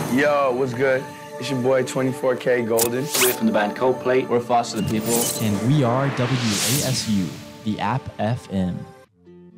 Yo, what's good? It's your boy 24K Golden. We're from the band Coldplay. We're Foster the People. And we are WASU, the App FM.